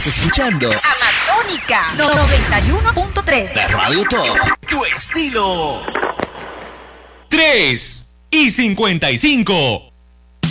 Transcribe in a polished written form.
Estás escuchando Amazónica 91.3. la Radio Top. Tu estilo. 3:55.